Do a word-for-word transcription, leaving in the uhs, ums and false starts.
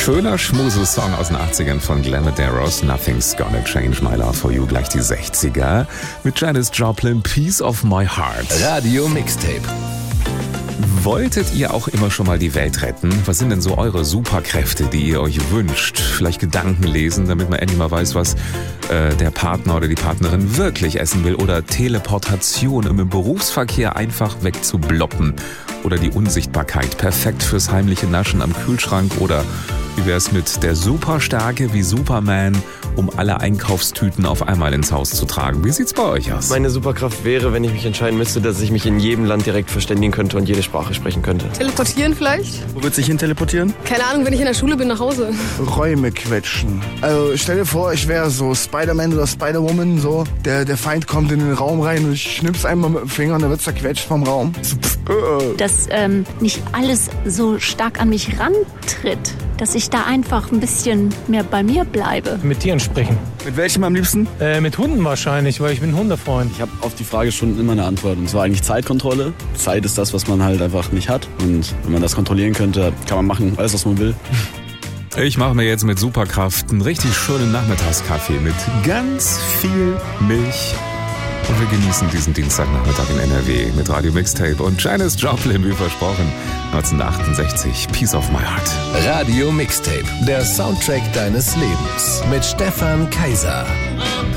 Schöner Schmusel-Song aus den achtzigern von Glenn Medeiros, Nothing's Gonna Change My Love For You, gleich die sechziger mit Janis Joplin, Piece of My Heart. Radio Mixtape. Wolltet ihr auch immer schon mal die Welt retten? Was sind denn so eure Superkräfte, die ihr euch wünscht? Vielleicht Gedanken lesen, damit man endlich mal weiß, was äh, der Partner oder die Partnerin wirklich essen will. Oder Teleportation, um im Berufsverkehr einfach wegzubloppen. Oder die Unsichtbarkeit, perfekt fürs heimliche Naschen am Kühlschrank. Oder wie wär's mit der Superstärke wie Superman, um alle Einkaufstüten auf einmal ins Haus zu tragen? Wie sieht's bei euch aus? Meine Superkraft wäre, wenn ich mich entscheiden müsste, dass ich mich in jedem Land direkt verständigen könnte und jede Sprache sprechen könnte. Teleportieren vielleicht? Wo willst du dich hin teleportieren? Keine Ahnung, wenn ich in der Schule bin, nach Hause. Räume quetschen. Also stell dir vor, ich wäre so Spider-Man oder Spider-Woman, so. Der, der Feind kommt in den Raum rein und ich schnipp's einmal mit dem Finger und dann wird zerquetscht vom Raum. So, pff, äh. Dass ähm, nicht alles so stark an mich rantritt. Dass ich da einfach ein bisschen mehr bei mir bleibe. Mit Tieren sprechen. Mit welchem am liebsten? Äh, mit Hunden wahrscheinlich, weil ich bin Hundefreund. Ich habe auf die Frage schon immer eine Antwort. Und zwar eigentlich Zeitkontrolle. Zeit ist das, was man halt einfach nicht hat. Und wenn man das kontrollieren könnte, kann man machen, alles, was man will. Ich mache mir jetzt mit Superkraft einen richtig schönen Nachmittagskaffee mit ganz viel Milch. Und wir genießen diesen Dienstagnachmittag in N R W mit Radio Mixtape und Janis Joplin, wie versprochen, neunzehnhundertachtundsechzig, Piece of My Heart. Radio Mixtape, der Soundtrack deines Lebens mit Stefan Kaiser.